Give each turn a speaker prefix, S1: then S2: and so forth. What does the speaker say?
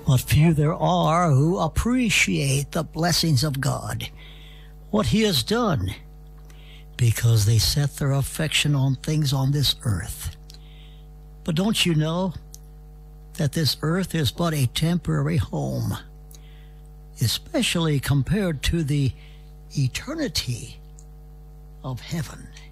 S1: But few there are who appreciate the blessings of God, what He has done, because they set their affection on things on this earth. But don't you know that this earth is but a temporary home, especially compared to the eternity of heaven?